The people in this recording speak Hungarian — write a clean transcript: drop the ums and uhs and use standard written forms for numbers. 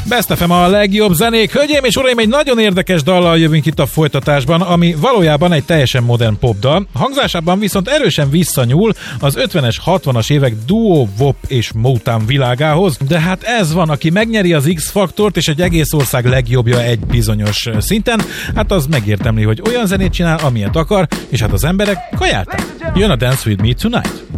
Best FM a legjobb zenék. Hölgyeim és uraim, egy nagyon érdekes dallal jövünk itt a folytatásban, ami valójában egy teljesen modern popdal. Hangzásában viszont erősen visszanyúl az 50-es, 60-as évek duo, wop és Motown világához, de hát ez van, aki megnyeri az X-faktort és egy egész ország legjobbja egy bizonyos szinten, hát az megérdemli, hogy olyan zenét csinál, amilyet akar, és hát az emberek kajáltak. Jön a Dance With Me Tonight.